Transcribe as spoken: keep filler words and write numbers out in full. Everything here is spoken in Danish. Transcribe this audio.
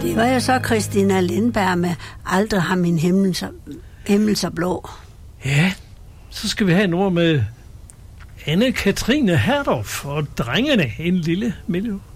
Det var jo så Christina Lindberg med Aldrig har min himmel så, himmel så blå. Ja, så skal vi have en ord med Anne-Katrine Herdorf og drengene, en lille miljø.